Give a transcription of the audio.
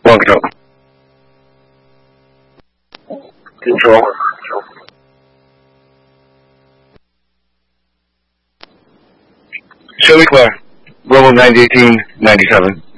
One control. Control. Show me clear. Roll 9018-97.